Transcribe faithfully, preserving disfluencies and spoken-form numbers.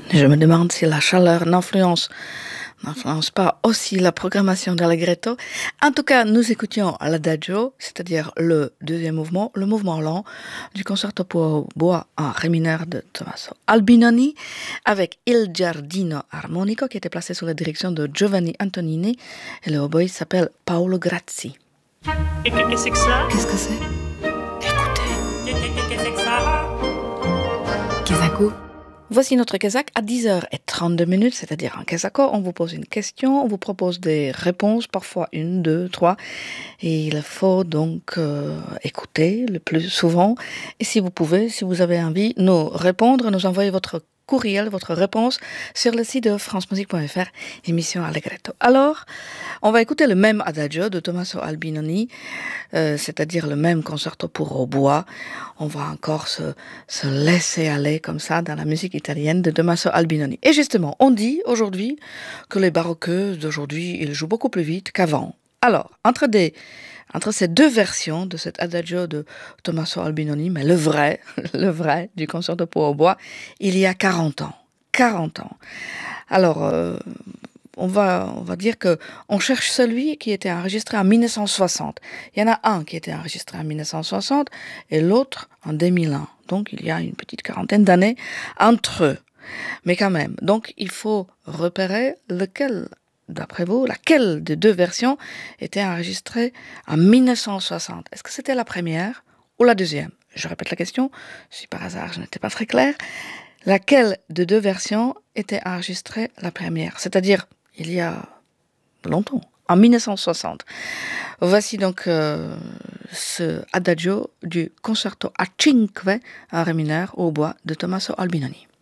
Je me demande si la chaleur n'influence, n'influence pas aussi la programmation d'Allegretto. En tout cas, nous écoutions l'Adagio, c'est-à-dire le deuxième mouvement, le mouvement lent du concerto pour bois en ré mineur de Tommaso Albinoni, avec Il Giardino Armonico, qui était placé sous la direction de Giovanni Antonini, et le hautboy s'appelle Paolo Grazzi. Et qu'est-ce que c'est que ça? Qu'est-ce que c'est? Qu'est-ce que c'est que ça? Kesako. Voici notre Kazakh à dix heures trente-deux minutes, c'est-à-dire en Kazako, on vous pose une question, on vous propose des réponses, parfois une, deux, trois, et il faut donc euh, écouter le plus souvent, et si vous pouvez, si vous avez envie, nous répondre, nous envoyer votre courriel, votre réponse sur le site de francemusique point f r, émission Allegretto. Alors, on va écouter le même Adagio de Tommaso Albinoni, euh, c'est-à-dire le même concerto pour hautbois. On va encore se, se laisser aller comme ça dans la musique italienne de Tommaso Albinoni. Et justement, on dit aujourd'hui que les baroqueuses d'aujourd'hui, ils jouent beaucoup plus vite qu'avant. Alors, entre des Entre ces deux versions de cet adagio de Tommaso Albinoni, mais le vrai, le vrai du concerto pour hautbois, il y a quarante ans. quarante ans. Alors, euh, on va, on va dire que on cherche celui qui était enregistré en dix-neuf cent soixante. Il y en a un qui était enregistré en dix-neuf cent soixante et l'autre en deux mille un. Donc, il y a une petite quarantaine d'années entre eux. Mais quand même, donc il faut repérer lequel, d'après vous, laquelle des deux versions était enregistrée en dix-neuf cent soixante? Est-ce que c'était la première ou la deuxième? Je répète la question, si par hasard je n'étais pas très claire. Laquelle des deux versions était enregistrée la première? C'est-à-dire, il y a longtemps, en dix-neuf cent soixante. Voici donc euh, ce adagio du concerto a cinque en ré mineur au hautbois de Tommaso Albinoni.